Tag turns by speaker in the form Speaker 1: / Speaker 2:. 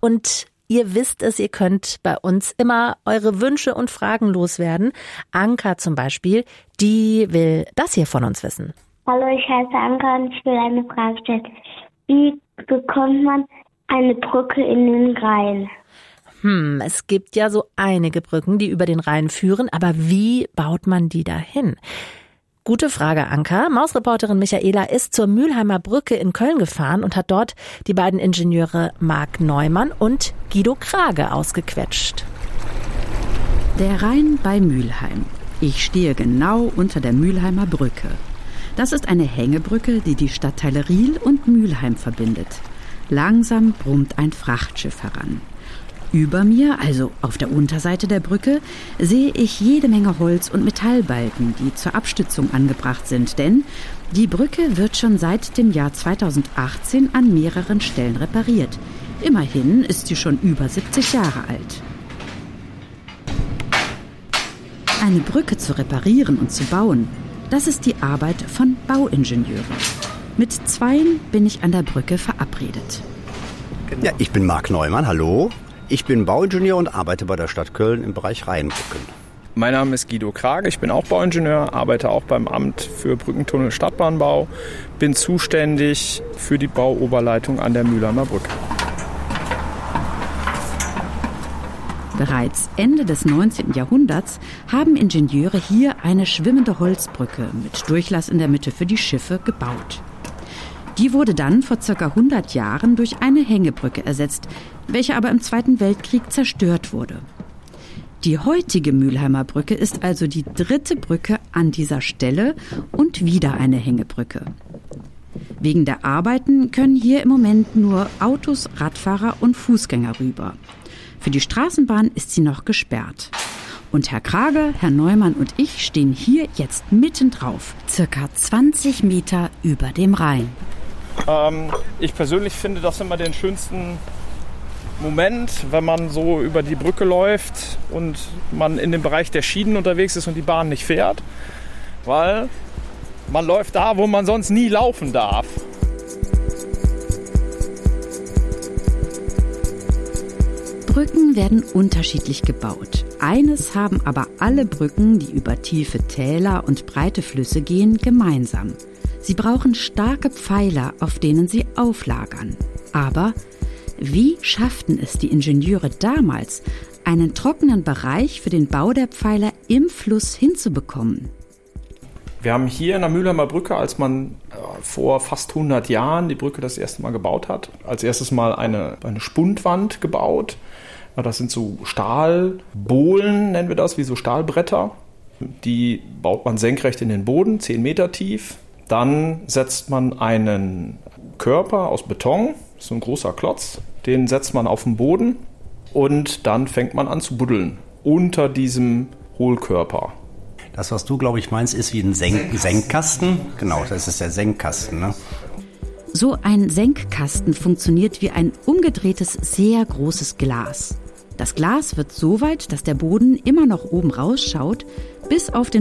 Speaker 1: Und ihr wisst es, ihr könnt bei uns immer eure Wünsche und Fragen loswerden. Anka zum Beispiel, die will das hier von uns wissen.
Speaker 2: Hallo, ich heiße Anka und ich will eine Frage stellen. Wie bekommt man eine Brücke in den Rhein?
Speaker 1: Es gibt ja so einige Brücken, die über den Rhein führen, aber wie baut man die dahin? Gute Frage, Anka. Mausreporterin Michaela ist zur Mülheimer Brücke in Köln gefahren und hat dort die beiden Ingenieure Marc Neumann und Guido Krage ausgequetscht.
Speaker 3: Der Rhein bei Mülheim. Ich stehe genau unter der Mülheimer Brücke. Das ist eine Hängebrücke, die die Stadtteile Riehl und Mülheim verbindet. Langsam brummt ein Frachtschiff heran. Über mir, also auf der Unterseite der Brücke, sehe ich jede Menge Holz- und Metallbalken, die zur Abstützung angebracht sind. Denn die Brücke wird schon seit dem Jahr 2018 an mehreren Stellen repariert. Immerhin ist sie schon über 70 Jahre alt. Eine Brücke zu reparieren und zu bauen, das ist die Arbeit von Bauingenieuren. Mit zweien bin ich an der Brücke verabredet.
Speaker 4: Ja, ich bin Marc Neumann, hallo. Ich bin Bauingenieur und arbeite bei der Stadt Köln im Bereich Rheinbrücken.
Speaker 5: Mein Name ist Guido Krage, ich bin auch Bauingenieur, arbeite auch beim Amt für Brückentunnel Stadtbahnbau, bin zuständig für die Bauoberleitung an der Mülheimer Brücke.
Speaker 3: Bereits Ende des 19. Jahrhunderts haben Ingenieure hier eine schwimmende Holzbrücke mit Durchlass in der Mitte für die Schiffe gebaut. Die wurde dann vor ca. 100 Jahren durch eine Hängebrücke ersetzt, welche aber im Zweiten Weltkrieg zerstört wurde. Die heutige Mülheimer Brücke ist also die dritte Brücke an dieser Stelle und wieder eine Hängebrücke. Wegen der Arbeiten können hier im Moment nur Autos, Radfahrer und Fußgänger rüber. Für die Straßenbahn ist sie noch gesperrt. Und Herr Krage, Herr Neumann und ich stehen hier jetzt mittendrauf, circa 20 Meter über dem Rhein.
Speaker 5: Ich persönlich finde das immer den schönsten Moment, wenn man so über die Brücke läuft und man in dem Bereich der Schienen unterwegs ist und die Bahn nicht fährt, weil man läuft da, wo man sonst nie laufen darf.
Speaker 3: Brücken werden unterschiedlich gebaut. Eines haben aber alle Brücken, die über tiefe Täler und breite Flüsse gehen, gemeinsam. Sie brauchen starke Pfeiler, auf denen sie auflagern. Aber wie schafften es die Ingenieure damals, einen trockenen Bereich für den Bau der Pfeiler im Fluss hinzubekommen?
Speaker 5: Wir haben hier in der Mülheimer Brücke, als man vor fast 100 Jahren die Brücke das erste Mal gebaut hat, als erstes Mal eine Spundwand gebaut. Das sind so Stahlbohlen, nennen wir das, wie so Stahlbretter. Die baut man senkrecht in den Boden, 10 Meter tief. Dann setzt man einen Körper aus Beton, so ein großer Klotz, den setzt man auf den Boden und dann fängt man an zu buddeln unter diesem Hohlkörper.
Speaker 4: Das, was du, glaube ich, meinst, ist wie ein Senkkasten. Genau, das ist der Senkkasten, ne?
Speaker 3: So ein Senkkasten funktioniert wie ein umgedrehtes, sehr großes Glas. Das Glas wird so weit, dass der Boden immer noch oben rausschaut, bis auf den